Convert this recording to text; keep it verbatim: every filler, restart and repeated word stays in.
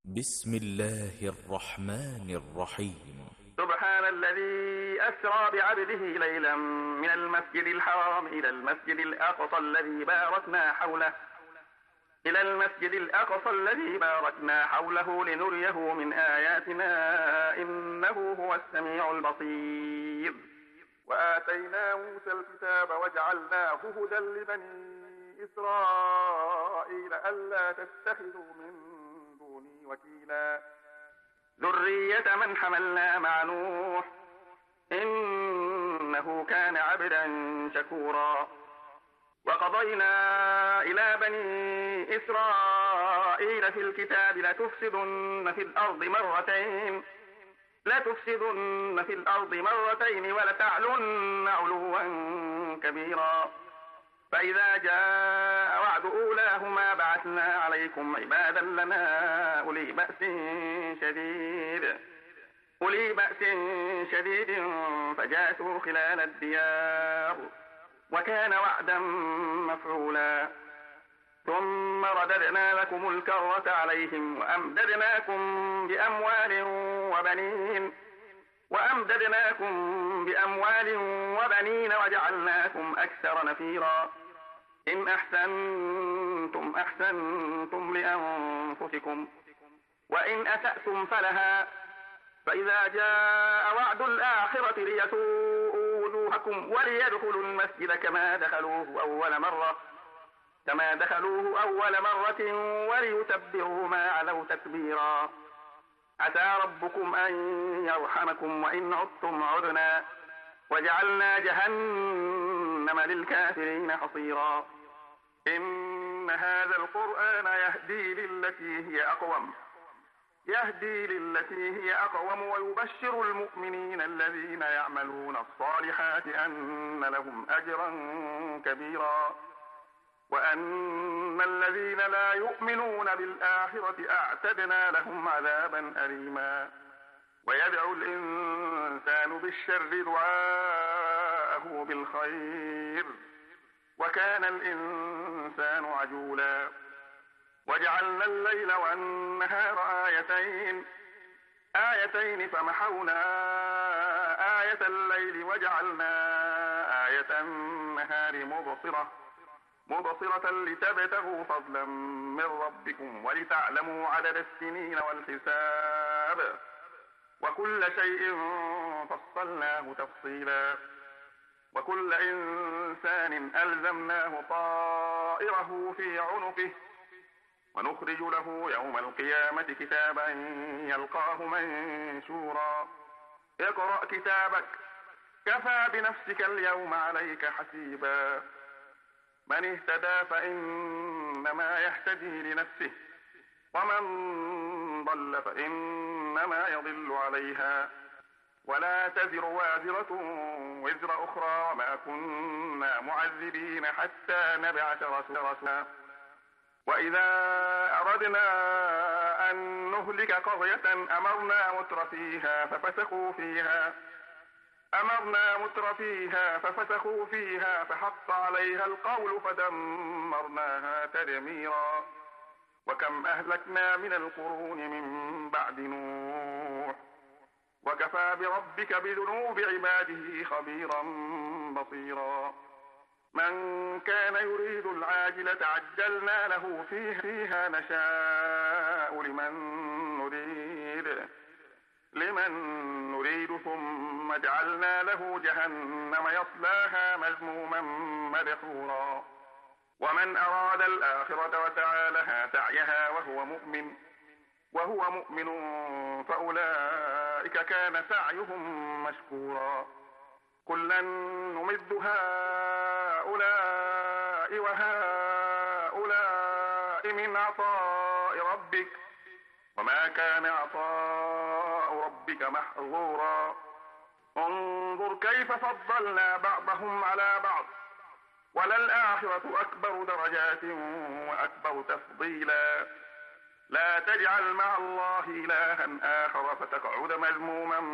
بسم الله الرحمن الرحيم. سبحان الذي أسرى بعبده ليلا من المسجد الحرام إلى المسجد الأقصى الذي باركنا حوله إلى المسجد الأقصى الذي باركنا حوله لنريه من آياتنا إنه هو السميع البصير. وآتينا موسى الكتاب وجعلناه هدى لبني إسرائيل ألا تتخذوا من دوني وكيلا ذرية من حملنا مع نوح إنه كان عبدا شكورا. وقضينا إلى بني إسرائيل في الكتاب لتفسدن في الأرض مرتين لتفسدن في الأرض مرتين ولتعلن علوا كبيرا. فإذا جاء وعد أولاهما بعثنا عليكم عبادا لنا أولي بأس شديد أولي بأس شديد فجاسوا خلال الديار وكان وعدا مفعولا. ثم رددنا لكم الكرة عليهم وأمددناكم بأموال وبنين وأمددناكم بأموال وبنين وجعلناكم أكثر نفيرا. إن أحسنتم أحسنتم لأنفسكم وإن أسأتم فلها. فإذا جاء وعد الآخرة ليسوءوا وجوهكم وليدخلوا المسجد كما دخلوه أول مرة كما دخلوه أول مرة وليتبروا ما علوا تتبيرا. عسى ربكم أن يرحمكم وإن عدتم عدنا وجعلنا جهنم للكافرين حصيرا. إن هذا القرآن يهدي للتي هي أقوم يهدي للتي هي أقوم ويبشر المؤمنين الذين يعملون الصالحات أن لهم أجرا كبيرا وأن الذين لا يؤمنون بالآخرة أعتدنا لهم عذابا أليما. ويدعو الإنسان بالشر دعاءه بالخير وكان الإنسان عجولا. وجعلنا الليل والنهار آيتين آيتين فمحونا آية الليل وجعلنا آية النهار مبصرة مبصرة لتبتغوا فضلا من ربكم ولتعلموا عدد السنين والحساب وكل شيء فصلناه تفصيلا. وكل إنسان ألزمناه طائره في عنقه ونخرج له يوم القيامة كتابا يلقاه منشورا. اقرأ كتابك كفى بنفسك اليوم عليك حسيبا. من اهتدى فإنما يهتدي لنفسه ومن ضل فإنما يضل عليها ولا تزر وازرة وزر أخرى وما كنا معذبين حتى نبعث رسولا. وإذا أردنا أن نهلك قرية أمرنا متر فيها ففسقوا فيها أمرنا متر فيها ففسقوا فيها فحق عليها القول فدمرناها تدميرا. وكم أهلكنا من القرون من بعد نوح وكفى بربك بذنوب عباده خبيرا بصيرا. من كان يريد العاجلة عجلنا له فيها نشاء لمن نريد لمن نريد ثم جعلنا له جهنم يصلاها مذموما مدحورا. ومن أراد الآخرة وسعى لها سعيها وهو مؤمن وهو مؤمن فأولئك كان سعيهم مشكورا. كلا نمد هؤلاء وهؤلاء من عطاء ربك وما كان عطاء ربك محظورا. انظر كيف فضلنا بعضهم على بعض وللآخرة أكبر درجات وأكبر تفضيلا. لا تجعل مع الله إلها آخر فتقعد مذموما